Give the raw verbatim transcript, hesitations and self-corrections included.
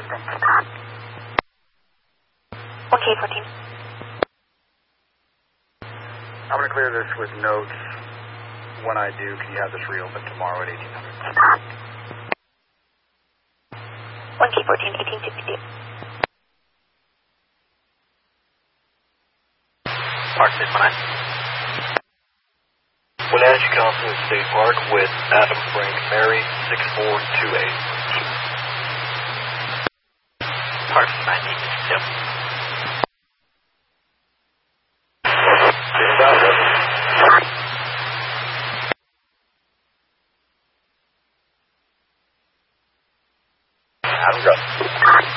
one K fourteen. I'm going to clear this with notes. When I do, can you have this reopened tomorrow at eighteen hundred? one K fourteen, eighteen sixty-eight. Park six one nine. Wenatchee Confidence State Park with Adam Frank Mary, six four two eight. Park nine eight.